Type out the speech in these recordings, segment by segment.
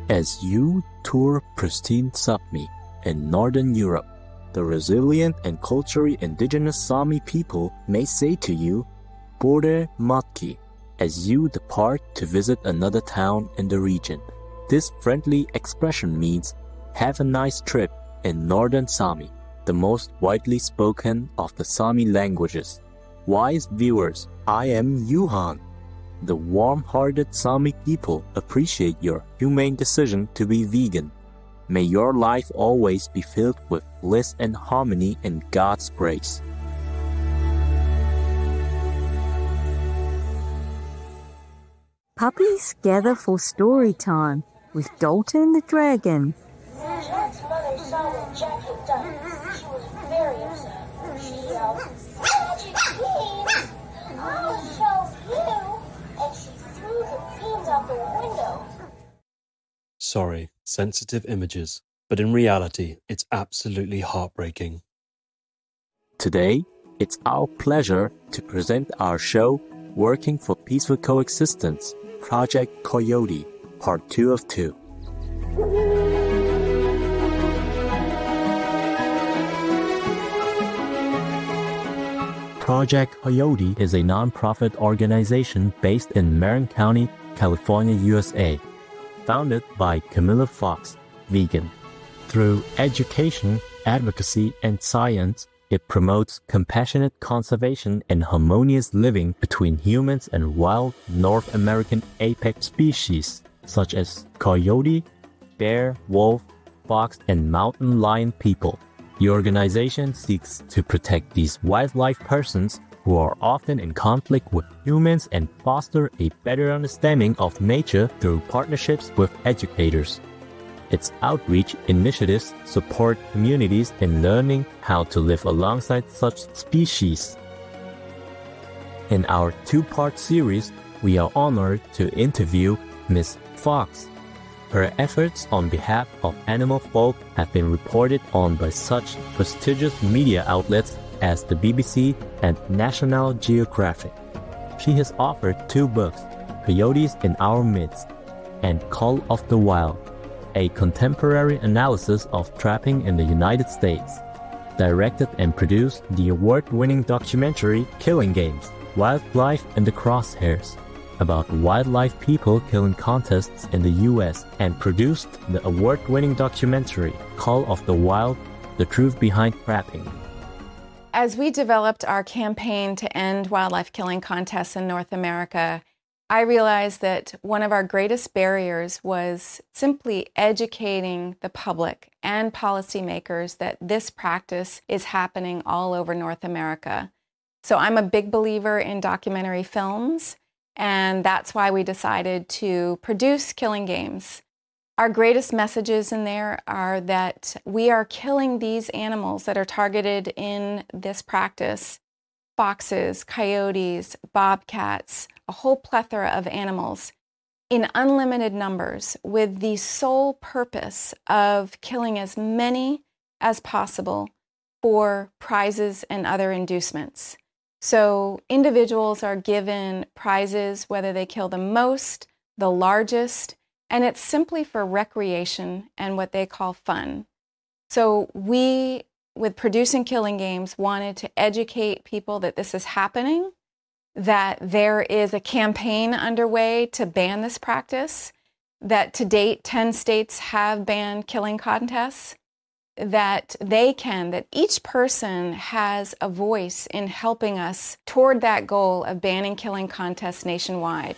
As you tour pristine Sapmi in Northern Europe, the resilient and culturally indigenous Sami people may say to you, Bore Matki, as you depart to visit another town in the region. This friendly expression means, have a nice trip in Northern Sami, the most widely spoken of the Sami languages. Wise viewers, I am Yuhan. The warm-hearted Sami people appreciate your humane decision to be vegan. May your life always be filled with bliss and harmony in God's grace. Puppies gather for story time with Dalton the Dragon. Jack's mother saw what Jack had done. She was very upset. She yelled, Magic beans! I'll show you! And she threw the beans out the window. Sorry, sensitive images, but in reality, it's absolutely heartbreaking. Today, it's our pleasure to present our show, Working for Peaceful Coexistence, Project Coyote, Part 2 of 2. Project Coyote is a nonprofit organization based in Marin County, California, USA. Founded by Camilla Fox, vegan. Through education, advocacy, and science, it promotes compassionate conservation and harmonious living between humans and wild North American apex species such as coyote, bear, wolf, fox, and mountain lion people. The organization seeks to protect these wildlife persons who are often in conflict with humans and foster a better understanding of nature through partnerships with educators. Its outreach initiatives support communities in learning how to live alongside such species. In our two-part series, we are honored to interview Ms. Fox. Her efforts on behalf of animal folk have been reported on by such prestigious media outlets as the BBC and National Geographic. She has authored 2 books, Coyotes in Our Midst and Call of the Wild, a contemporary analysis of trapping in the United States. Directed and produced the award-winning documentary Killing Games, Wildlife in the Crosshairs, about wildlife people killing contests in the US, and produced the award-winning documentary Call of the Wild, The Truth Behind Trapping. As we developed our campaign to end wildlife killing contests in North America, I realized that one of our greatest barriers was simply educating the public and policymakers that this practice is happening all over North America. So I'm a big believer in documentary films, and that's why we decided to produce Killing Games. Our greatest messages in there are that we are killing these animals that are targeted in this practice: foxes, coyotes, bobcats, a whole plethora of animals in unlimited numbers, with the sole purpose of killing as many as possible for prizes and other inducements. So individuals are given prizes whether they kill the most, the largest, and it's simply for recreation and what they call fun. So we, with producing Killing Games, wanted to educate people that this is happening, that there is a campaign underway to ban this practice, that to date 10 states have banned killing contests, that each person has a voice in helping us toward that goal of banning killing contests nationwide.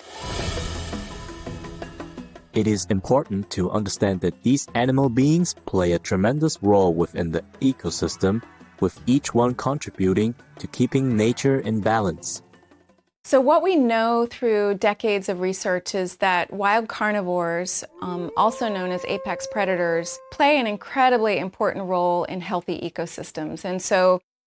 It is important to understand that these animal beings play a tremendous role within the ecosystem, with each one contributing to keeping nature in balance. So what we know through decades of research is that wild carnivores, also known as apex predators, play an incredibly important role in healthy ecosystems. And so